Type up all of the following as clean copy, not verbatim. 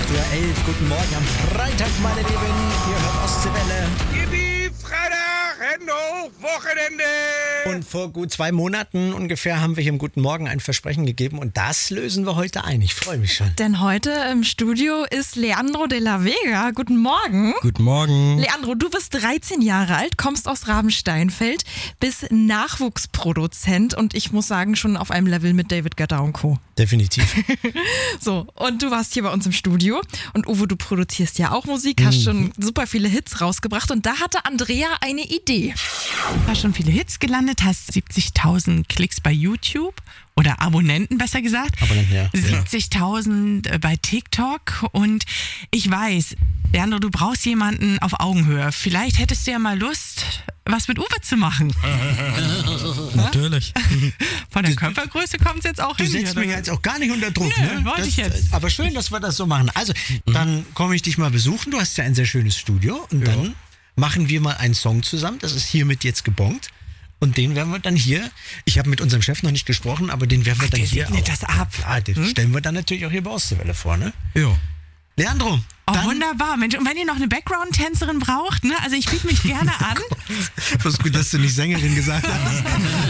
8:11 Uhr. Guten Morgen am Freitag, meine Lieben. Ihr hört Ostseewelle. Yippie, Freitag, Hände hoch, Wochenende. Und vor gut 2 Monaten ungefähr haben wir hier im Guten Morgen ein Versprechen gegeben und das lösen wir heute ein. Ich freue mich schon. Denn heute im Studio ist Leandro de la Vega. Guten Morgen. Guten Morgen. Leandro, du bist 13 Jahre alt, kommst aus Rabensteinfeld, bist Nachwuchsproduzent und ich muss sagen, schon auf einem Level mit David Guetta und Co. Definitiv. So, und du warst hier bei uns im Studio und Uwe, du produzierst ja auch Musik, hast schon super viele Hits rausgebracht und da hatte Andrea eine Idee. Du hast schon viele Hits gelandet, hast 70.000 Klicks bei YouTube oder Abonnenten besser gesagt. Abonnenten, ja. 70.000 bei TikTok und ich weiß, Leandro, du brauchst jemanden auf Augenhöhe. Vielleicht hättest du ja mal Lust, was mit Uwe zu machen. Natürlich. Von der Körpergröße kommt es jetzt auch Du hin. setzt hier, mich jetzt auch gar nicht unter Druck. Nö, Ne? wollte ich jetzt. Aber schön, dass wir das so machen. Also, dann komme ich dich mal besuchen. Du hast ja ein sehr schönes Studio und dann machen wir mal einen Song zusammen. Das ist hiermit jetzt gebongt. Und den werden wir dann hier, ich habe mit unserem Chef noch nicht gesprochen, aber den werden wir dann der hier segnet auch. das ab. Ja, den stellen wir dann natürlich auch hier bei Ostseewelle vor, ne? Ja. Leandro, Oh, dann, wunderbar, Mensch. Und wenn ihr noch eine Background-Tänzerin braucht, ne, also ich biete mich gerne an. was gut, dass du nicht Sängerin gesagt hast.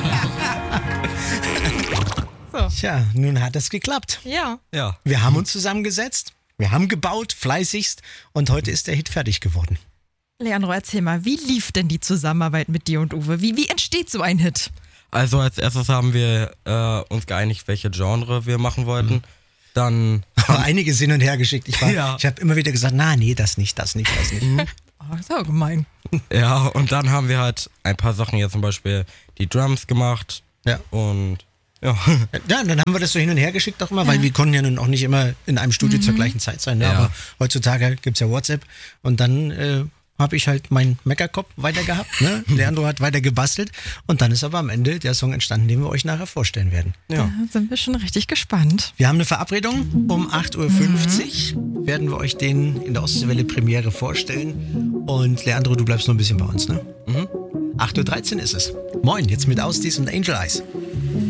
Tja, nun hat es geklappt. Ja. Ja. Wir haben uns zusammengesetzt, wir haben gebaut, fleißigst und heute ist der Hit fertig geworden. Leandro, erzähl mal, wie lief denn die Zusammenarbeit mit dir und Uwe? Wie entsteht so ein Hit? Also als erstes haben wir uns geeinigt, welche Genre wir machen wollten. Dann Aber einiges hin und her geschickt. Ich habe immer wieder gesagt, nee, das nicht. Oh, das ist aber gemein. ja, und dann haben wir halt ein paar Sachen, hier zum Beispiel die Drums gemacht. Ja. Und ja. Ja, dann haben wir das so hin und her geschickt auch immer, weil wir konnten ja nun auch nicht immer in einem Studio zur gleichen Zeit sein. Ne? Ja. Aber heutzutage gibt's ja WhatsApp und dann habe ich halt meinen Meckerkopf weiter gehabt. Ne? Leandro hat weiter gebastelt und dann ist aber am Ende der Song entstanden, den wir euch nachher vorstellen werden. Ja. Da sind wir schon richtig gespannt. Wir haben eine Verabredung, um 8:50 Uhr werden wir euch den in der Ostseewelle Premiere vorstellen und Leandro, du bleibst noch ein bisschen bei uns, ne? 8:13 Uhr ist es. Moin, jetzt mit Ausdies und Angel Eyes.